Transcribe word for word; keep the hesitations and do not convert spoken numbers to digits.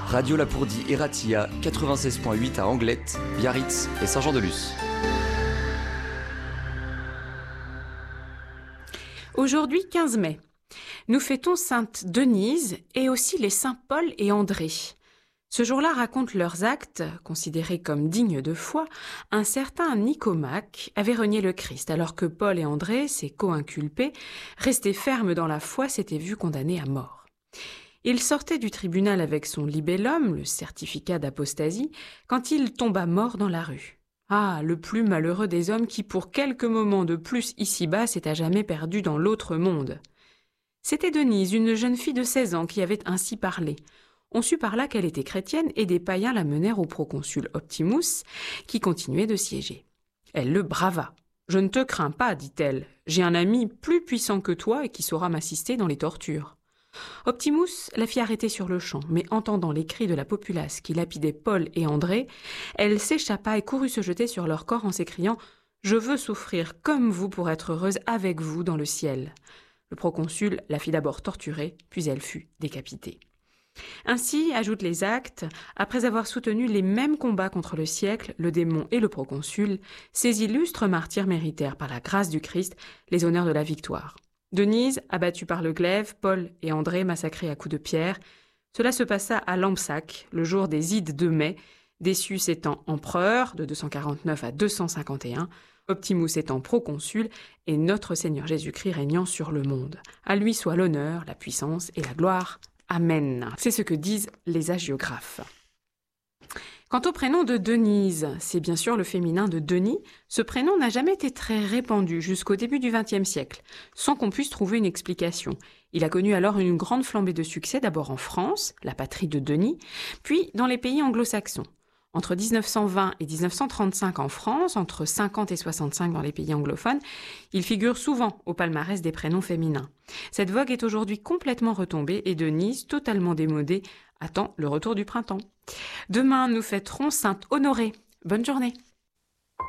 Radio Lapourdie et Ratia, quatre-vingt-seize virgule huit à Anglette, Biarritz et Saint-Jean-de-Luz. Aujourd'hui, quinze mai, nous fêtons Sainte Denise et aussi les saints Paul et André. Ce jour-là raconte leurs actes, considérés comme dignes de foi. Un certain Nicomaque avait renié le Christ, alors que Paul et André, ses co-inculpés, restés fermes dans la foi, s'étaient vus condamnés à mort. Il sortait du tribunal avec son libellum, le certificat d'apostasie, quand il tomba mort dans la rue. Ah, le plus malheureux des hommes qui, pour quelques moments de plus ici-bas, s'est à jamais perdu dans l'autre monde. C'était Denise, une jeune fille de seize ans, qui avait ainsi parlé. On sut par là qu'elle était chrétienne et des païens la menèrent au proconsul Optimus, qui continuait de siéger. Elle le brava. « Je ne te crains pas, dit-elle. J'ai un ami plus puissant que toi et qui saura m'assister dans les tortures. » Optimus la fit arrêter sur le champ, mais entendant les cris de la populace qui lapidait Paul et André, elle s'échappa et courut se jeter sur leur corps en s'écriant « Je veux souffrir comme vous pour être heureuse avec vous dans le ciel. » Le proconsul la fit d'abord torturer, puis elle fut décapitée. Ainsi, ajoutent les actes, après avoir soutenu les mêmes combats contre le siècle, le démon et le proconsul, ces illustres martyrs méritèrent par la grâce du Christ les honneurs de la victoire. Denise, abattue par le glaive, Paul et André massacrés à coups de pierre. Cela se passa à Lampsaque, le jour des Ides de mai, Décius étant empereur, de deux cent quarante-neuf à deux cent cinquante et un, Optimus étant proconsul, et notre Seigneur Jésus-Christ régnant sur le monde. À lui soit l'honneur, la puissance et la gloire. Amen. C'est ce que disent les hagiographes. Quant au prénom de Denise, c'est bien sûr le féminin de Denis. Ce prénom n'a jamais été très répandu jusqu'au début du vingtième siècle, sans qu'on puisse trouver une explication. Il a connu alors une grande flambée de succès, d'abord en France, la patrie de Denis, puis dans les pays anglo-saxons. Entre dix-neuf cent vingt et dix-neuf cent trente-cinq en France, entre cinquante et soixante-cinq dans les pays anglophones, il figure souvent au palmarès des prénoms féminins. Cette vogue est aujourd'hui complètement retombée et Denise, totalement démodée, attend le retour du printemps. Demain, nous fêterons Sainte Honorée. Bonne journée.